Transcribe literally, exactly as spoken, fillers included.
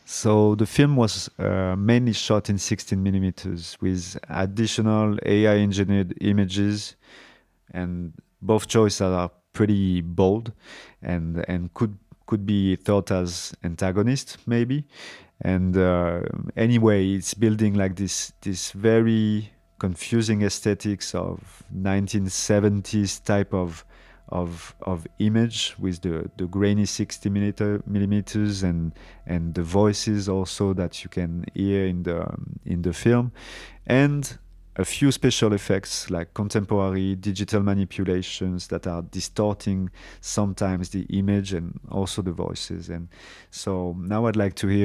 So the film was uh, mainly shot in sixteen millimeters with additional A I engineered images, and both choices are pretty bold and and could could be thought as antagonist maybe. And uh, anyway, it's building like this this very confusing aesthetics of nineteen seventies type of of of image with the the grainy sixty millimeter millimeters, and and the voices also that you can hear in the in the film, and a few special effects like contemporary digital manipulations that are distorting sometimes the image and also the voices. And so now I'd like to hear